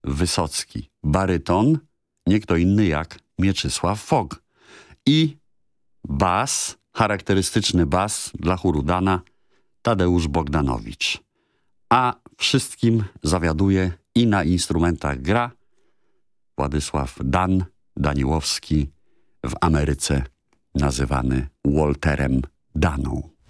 Wysocki. Baryton, nie kto inny jak Mieczysław Fok. I bas, charakterystyczny bas dla chóru Dana, Tadeusz Bogdanowicz. A wszystkim zawiaduje i na instrumentach gra Władysław Daniłowski, w Ameryce nazywany Walterem Daną.